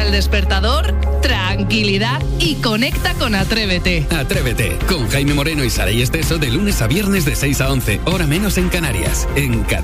al despertador, tranquilidad y conecta con Atrévete. Atrévete, con Jaime Moreno y Saray Esteso de lunes a viernes de 6 a 11, hora menos en Canarias, en